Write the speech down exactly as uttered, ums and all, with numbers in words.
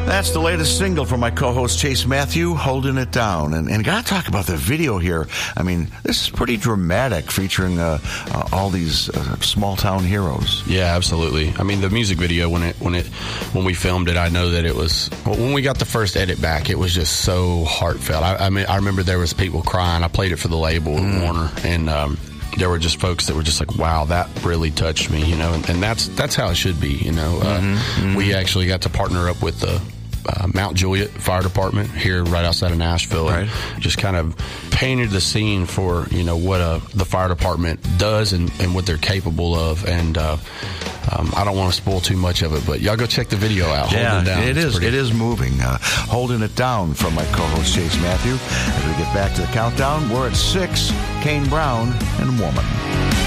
That's the latest single from my co-host Chase Matthew, Holding It Down. And, and got to talk about the video here. I mean, this is pretty dramatic, featuring uh, uh, all these uh, small-town heroes. Yeah, absolutely. I mean, the music video, when it when it when we filmed it, I know that it was, well, when we got the first edit back, it was just so heartfelt. I, I mean, I remember there was people crying. I played it for the label at Mm. Warner, and um, there were just folks that were just like, wow, that really touched me, you know, and, and that's that's how it should be, you know. Uh, Mm-hmm, mm-hmm. We actually got to partner up with the uh, Mount Juliet Fire Department here right outside of Nashville, Right. and just kind of painted the scene for, you know, what uh, the fire department does and, and what they're capable of. And uh, um, I don't want to spoil too much of it, but y'all go check the video out. Yeah, Holding It Down. it It's is. pretty- It is moving. Uh, Holding It Down from my co-host Chase Matthew. As we get back to the countdown, we're at six. Kane Brown and Woman.